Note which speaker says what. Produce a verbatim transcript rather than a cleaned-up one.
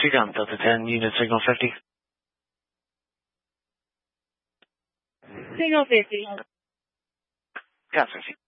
Speaker 1: speak on Delta ten, unit signal fifty.
Speaker 2: Signal fifty.
Speaker 1: Got fifty.